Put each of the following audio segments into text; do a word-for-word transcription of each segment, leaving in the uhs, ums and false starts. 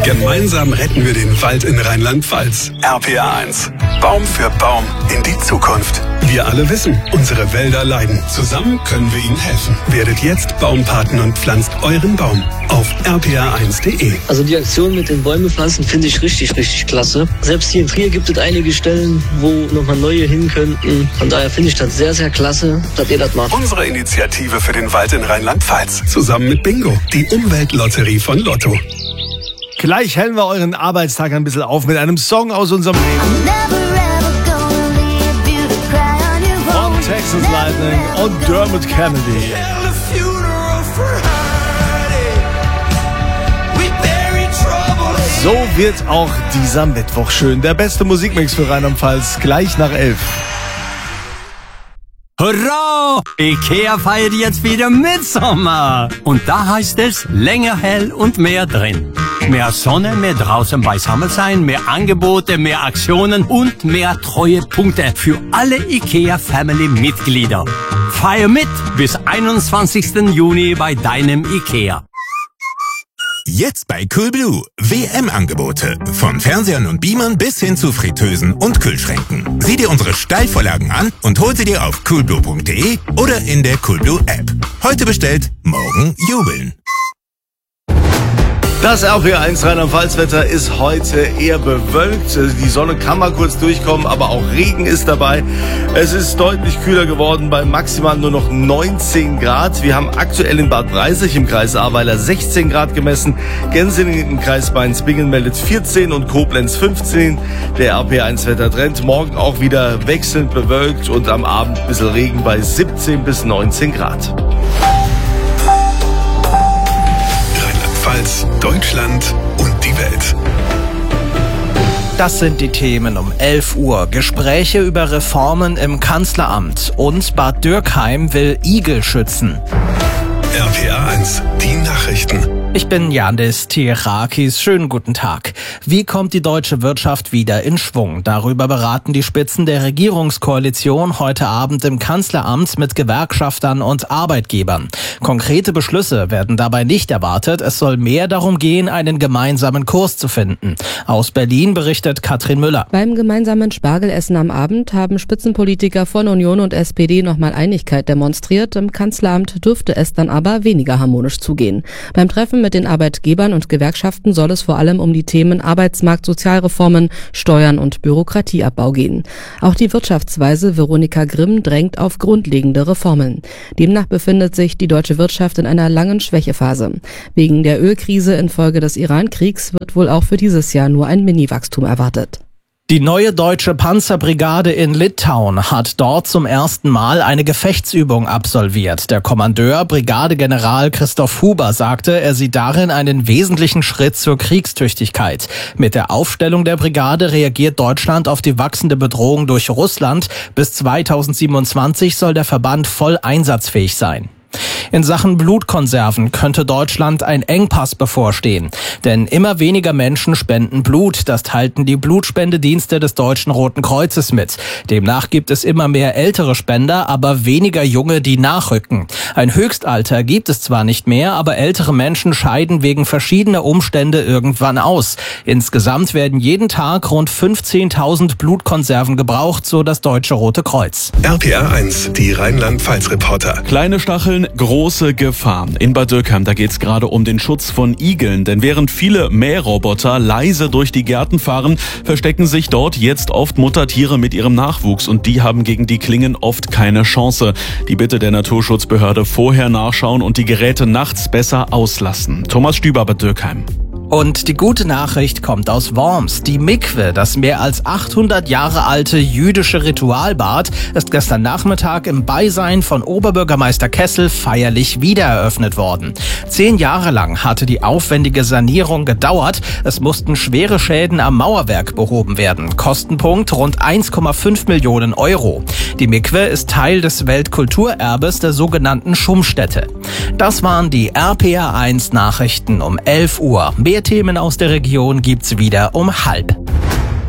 Gemeinsam retten wir den Wald in Rheinland-Pfalz. R P R eins. Baum für Baum in die Zukunft. Wir alle wissen, unsere Wälder leiden. Zusammen können wir ihnen helfen. Werdet jetzt Baumpaten und pflanzt euren Baum auf r p r eins punkt d e. Also die Aktion mit den Bäume pflanzen finde ich richtig, richtig klasse. Selbst hier in Trier gibt es einige Stellen, wo nochmal neue hin könnten. Von daher finde ich das sehr, sehr klasse, dass ihr das macht. Unsere Initiative für den Wald in Rheinland-Pfalz. Zusammen mit Bingo, die Umweltlotterie von Lotto. Gleich hellen wir euren Arbeitstag ein bisschen auf mit einem Song aus unserem Leben. Von Texas Lightning und Dermot Kennedy. So wird auch dieser Mittwoch schön. Der beste Musikmix für Rheinland-Pfalz gleich nach elf. Hurra! Ikea feiert jetzt wieder Mitsommer. Und da heißt es länger hell und mehr drin. Mehr Sonne, mehr draußen beisammen sein, mehr Angebote, mehr Aktionen und mehr Treuepunkte für alle Ikea-Family-Mitglieder. Feier mit bis einundzwanzigsten Juni bei deinem Ikea. Jetzt bei Coolblue. W M-Angebote. Von Fernsehern und Beamern bis hin zu Fritteusen und Kühlschränken. Sieh dir unsere Steilvorlagen an und hol sie dir auf coolblue punkt d e oder in der Coolblue App. Heute bestellt, morgen jubeln. Das R P R eins Rheinland-Pfalz-Wetter ist heute eher bewölkt. Die Sonne kann mal kurz durchkommen, aber auch Regen ist dabei. Es ist deutlich kühler geworden, bei maximal nur noch neunzehn Grad. Wir haben aktuell in Bad Breisig im Kreis Ahrweiler sechzehn Grad gemessen. Gänseningen im Kreis Mainz-Bingen meldet vierzehn und Koblenz fünfzehn. Der R P R eins Wettertrend morgen auch wieder wechselnd bewölkt und am Abend ein bisschen Regen bei siebzehn bis neunzehn Grad. Rheinland-Pfalz, Deutschland und die Welt. Das sind die Themen um elf Uhr. Gespräche über Reformen im Kanzleramt und Bad Dürkheim will Igel schützen. R P R eins, die Nachrichten. Ich bin Yandis Tirakis. Schönen guten Tag. Wie kommt die deutsche Wirtschaft wieder in Schwung? Darüber beraten die Spitzen der Regierungskoalition heute Abend im Kanzleramt mit Gewerkschaftern und Arbeitgebern. Konkrete Beschlüsse werden dabei nicht erwartet. Es soll mehr darum gehen, einen gemeinsamen Kurs zu finden. Aus Berlin berichtet Katrin Müller. Beim gemeinsamen Spargelessen am Abend haben Spitzenpolitiker von Union und S P D nochmal Einigkeit demonstriert. Im Kanzleramt dürfte es dann aber weniger harmonisch zugehen. Beim Treffen mit den Arbeitgebern und Gewerkschaften soll es vor allem um die Themen Arbeitsmarkt, Sozialreformen, Steuern und Bürokratieabbau gehen. Auch die Wirtschaftsweise Veronika Grimm drängt auf grundlegende Reformen. Demnach befindet sich die deutsche Wirtschaft in einer langen Schwächephase. Wegen der Ölkrise infolge des Iran-Kriegs wird wohl auch für dieses Jahr nur ein Mini-Wachstum erwartet. Die neue deutsche Panzerbrigade in Litauen hat dort zum ersten Mal eine Gefechtsübung absolviert. Der Kommandeur, Brigadegeneral Christoph Huber, sagte, er sieht darin einen wesentlichen Schritt zur Kriegstüchtigkeit. Mit der Aufstellung der Brigade reagiert Deutschland auf die wachsende Bedrohung durch Russland. Bis zweitausendsiebenundzwanzig soll der Verband voll einsatzfähig sein. In Sachen Blutkonserven könnte Deutschland ein Engpass bevorstehen. Denn immer weniger Menschen spenden Blut. Das teilten die Blutspendedienste des Deutschen Roten Kreuzes mit. Demnach gibt es immer mehr ältere Spender, aber weniger junge, die nachrücken. Ein Höchstalter gibt es zwar nicht mehr, aber ältere Menschen scheiden wegen verschiedener Umstände irgendwann aus. Insgesamt werden jeden Tag rund fünfzehntausend Blutkonserven gebraucht, so das Deutsche Rote Kreuz. R P R eins, die Rheinland-Pfalz-Reporter. Kleine Stacheln, große Gefahr. In Bad Dürkheim, da geht es gerade um den Schutz von Igeln. Denn während viele Mähroboter leise durch die Gärten fahren, verstecken sich dort jetzt oft Muttertiere mit ihrem Nachwuchs. Und die haben gegen die Klingen oft keine Chance. Die Bitte der Naturschutzbehörde: vorher nachschauen und die Geräte nachts besser auslassen. Thomas Stüber, Bad Dürkheim. Und die gute Nachricht kommt aus Worms. Die Mikwe, das mehr als achthundert Jahre alte jüdische Ritualbad, ist gestern Nachmittag im Beisein von Oberbürgermeister Kessel feierlich wiedereröffnet worden. Zehn Jahre lang hatte die aufwendige Sanierung gedauert. Es mussten schwere Schäden am Mauerwerk behoben werden. Kostenpunkt rund eins Komma fünf Millionen Euro. Die Mikwe ist Teil des Weltkulturerbes der sogenannten Schummstätte. Das waren die R P R eins Nachrichten um elf Uhr. Mehr Themen aus der Region gibt's wieder um halb.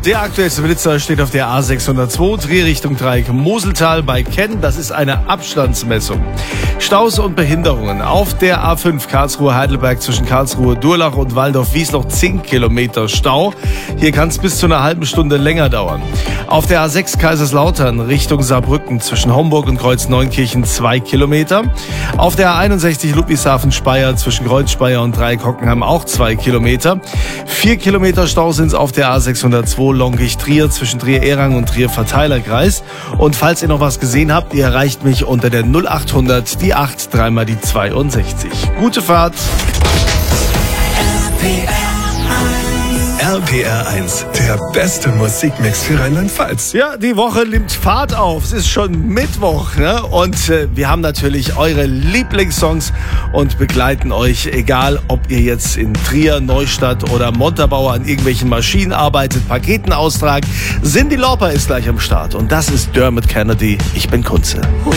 Der aktuellste Blitzer steht auf der A sechshundertzwei, Drehrichtung Dreieck Moseltal bei Kenn. Das ist eine Abstandsmessung. Staus und Behinderungen. Auf der A fünf Karlsruhe-Heidelberg zwischen Karlsruhe-Durlach und Waldorf-Wiesloch zehn Kilometer Stau. Hier kann es bis zu einer halben Stunde länger dauern. Auf der A sechs Kaiserslautern Richtung Saarbrücken zwischen Homburg und Kreuz-Neunkirchen zwei Kilometer. Auf der A einundsechzig Ludwigshafen-Speyer zwischen Kreuz-Speyer und Dreieck-Hockenheim auch zwei Kilometer. Vier Kilometer Stau sind es auf der A sechshundertzwei Longisch-Trier zwischen Trier-Erang und Trier-Verteilerkreis. Und falls ihr noch was gesehen habt, ihr erreicht mich unter der null achthundert, die acht, dreimal die zweiundsechzig. Gute Fahrt! R P R eins, der beste Musikmix für Rheinland-Pfalz. Ja, die Woche nimmt Fahrt auf. Es ist schon Mittwoch, ne? Und äh, wir haben natürlich eure Lieblingssongs und begleiten euch, egal ob ihr jetzt in Trier, Neustadt oder Montabaur an irgendwelchen Maschinen arbeitet, Paketen austragt. Cyndi Lauper ist gleich am Start und das ist Dermot Kennedy. Ich bin Kunze.